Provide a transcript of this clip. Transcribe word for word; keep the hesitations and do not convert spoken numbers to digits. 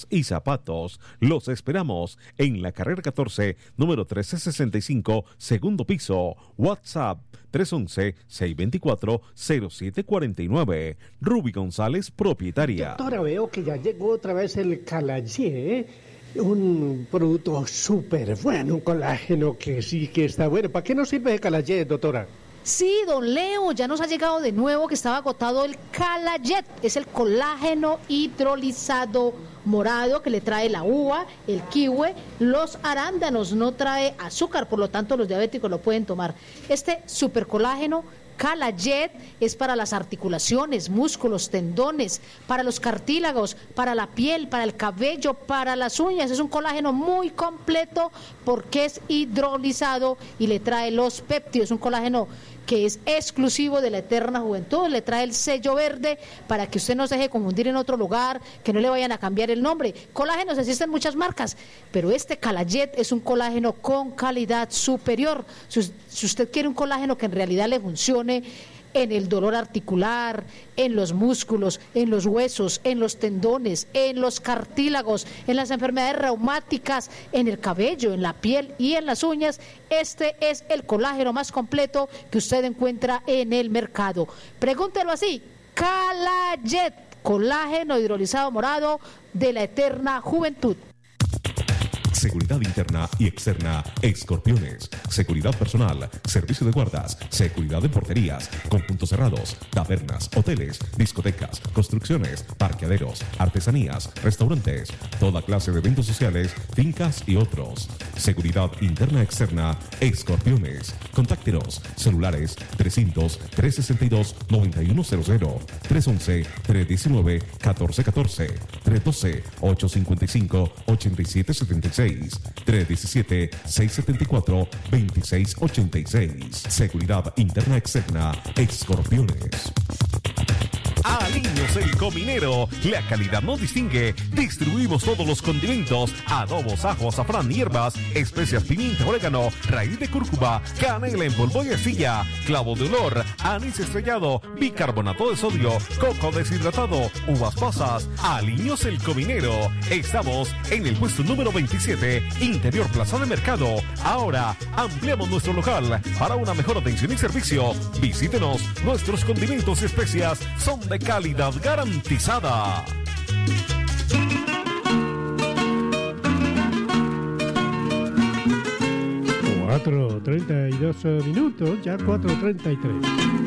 y zapatos. Los esperamos en la carrera catorce, número trece sesenta y cinco, segundo piso. WhatsApp tres once, seiscientos veinticuatro, cero siete cuarenta y nueve. Ruby González, propietaria. Doctora, veo que ya llegó otra vez el Calayé, ¿eh? Un producto súper bueno, un colágeno que sí que está bueno. ¿Para qué nos sirve el Calayé, doctora? Sí, don Leo, ya nos ha llegado de nuevo que estaba agotado el Calayet. Es el colágeno hidrolizado morado que le trae la uva, el kiwi, los arándanos. No trae azúcar, por lo tanto los diabéticos lo pueden tomar. Este super colágeno Calayet es para las articulaciones, músculos, tendones, para los cartílagos, para la piel, para el cabello, para las uñas. Es un colágeno muy completo porque es hidrolizado y le trae los péptidos. Un colágeno que es exclusivo de la Eterna Juventud, le trae el sello verde para que usted no se deje confundir en otro lugar, que no le vayan a cambiar el nombre. Colágenos existen muchas marcas, pero este Calayet es un colágeno con calidad superior. Si, si usted quiere un colágeno que en realidad le funcione en el dolor articular, en los músculos, en los huesos, en los tendones, en los cartílagos, en las enfermedades reumáticas, en el cabello, en la piel y en las uñas, este es el colágeno más completo que usted encuentra en el mercado. Pregúntelo así: Calayet, colágeno hidrolizado morado de la Eterna Juventud. Seguridad interna y externa, Escorpiones. Seguridad personal, servicio de guardas, seguridad en porterías, conjuntos cerrados, tabernas, hoteles, discotecas, construcciones, parqueaderos, artesanías, restaurantes, toda clase de eventos sociales, fincas y otros. Seguridad interna externa, Escorpiones. Contáctenos, celulares trescientos, trescientos sesenta y dos, noventa y uno cero cero, tres once, trescientos diecinueve, catorce catorce, trescientos doce, ochocientos cincuenta y cinco, ochenta y siete setenta y seis, tres diecisiete, seiscientos setenta y cuatro, veintiséis ochenta y seis. Seguridad interna externa, Escorpiones. Aliños El Cominero, la calidad nos distingue. Distribuimos todos los condimentos, adobos, ajo, azafrán, hierbas, especias, pimienta, orégano, raíz de cúrcuma, canela en polvo y arcilla, clavo de olor, anís estrellado, bicarbonato de sodio, coco deshidratado, uvas pasas. Aliños El Cominero. Estamos en el puesto número veintisiete, Interior Plaza de Mercado. Ahora ampliamos nuestro local para una mejor atención y servicio. Visítenos, nuestros condimentos y especias son de calidad garantizada. cuatro treinta y dos minutos, ya cuatro treinta y tres.